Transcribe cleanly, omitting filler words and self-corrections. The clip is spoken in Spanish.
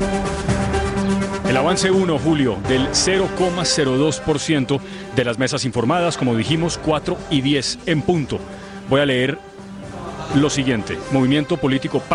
El avance 1, Julio, del 0,02% de las mesas informadas, como dijimos, 4:10 en punto. Voy a leer lo siguiente. Movimiento político